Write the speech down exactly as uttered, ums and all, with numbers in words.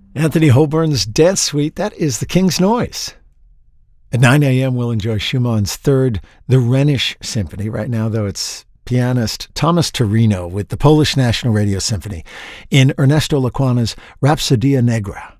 Anthony Holborn's Dance Suite, that is the King's Noise. At nine a.m., we'll enjoy Schumann's third, the Rhenish Symphony. Right now, though, it's pianist Thomas Torino with the Polish National Radio Symphony in Ernesto Lecuana's Rhapsodia Negra.